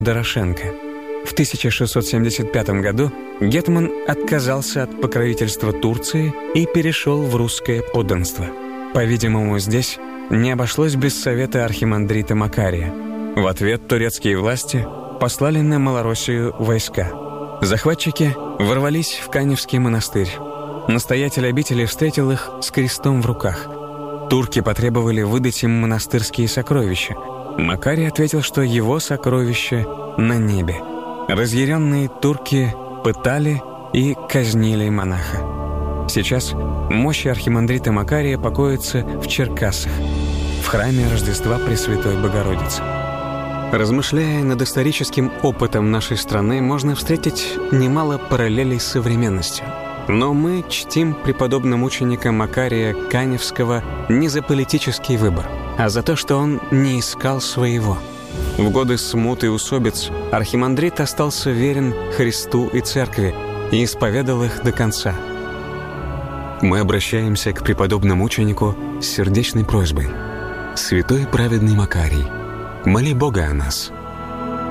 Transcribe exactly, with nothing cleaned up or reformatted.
Дорошенко. В тысяча шестьсот семьдесят пятом году гетман отказался от покровительства Турции и перешел в русское подданство. По-видимому, здесь не обошлось без совета архимандрита Макария. В ответ турецкие власти послали на Малороссию войска. Захватчики ворвались в Каневский монастырь. Настоятель обители встретил их с крестом в руках. Турки потребовали выдать им монастырские сокровища. Макарий ответил, что его сокровища на небе. Разъяренные турки пытали и казнили монаха. Сейчас мощи архимандрита Макария покоятся в Черкассах, в храме Рождества Пресвятой Богородицы. Размышляя над историческим опытом нашей страны, можно встретить немало параллелей с современностью. Но мы чтим преподобномученика Макария Каневского не за политический выбор, а за то, что он не искал своего. В годы смут и усобиц архимандрит остался верен Христу и Церкви и исповедал их до конца. Мы обращаемся к преподобномученику с сердечной просьбой. Святой праведный Макарий, моли Бога о нас.